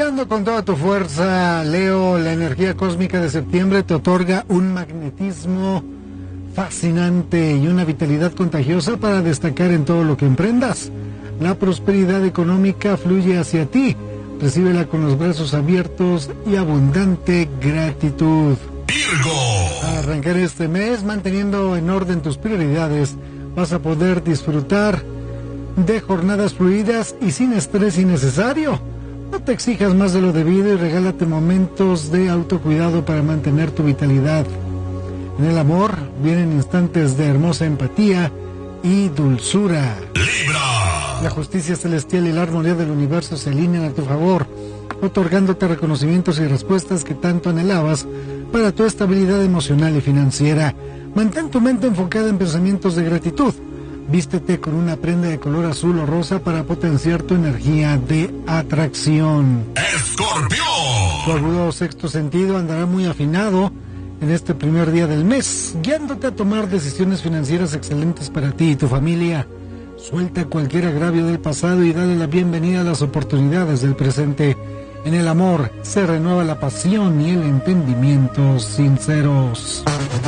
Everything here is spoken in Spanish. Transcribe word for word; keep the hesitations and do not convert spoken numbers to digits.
vibrando con toda tu fuerza, Leo. La energía cósmica de septiembre te otorga un magnetismo fascinante y una vitalidad contagiosa para destacar en todo lo que emprendas. La prosperidad económica fluye hacia ti. Recíbela con los brazos abiertos y abundante gratitud. Virgo. Arrancar este mes manteniendo en orden tus prioridades, vas a poder disfrutar de jornadas fluidas y sin estrés innecesario. No te exijas más de lo debido y regálate momentos de autocuidado para mantener tu vitalidad. En el amor vienen instantes de hermosa empatía y dulzura. Libra. La justicia celestial y la armonía del universo se alinean a tu favor, otorgándote reconocimientos y respuestas que tanto anhelabas para tu estabilidad emocional y financiera. Mantén tu mente enfocada en pensamientos de gratitud. Vístete con una prenda de color azul o rosa para potenciar tu energía de atracción. Escorpión. Tu agudo sexto sentido andará muy afinado en este primer día del mes, guiándote a tomar decisiones financieras excelentes para ti y tu familia. Suelta cualquier agravio del pasado y dale la bienvenida a las oportunidades del presente. En el amor se renueva la pasión y el entendimiento sinceros.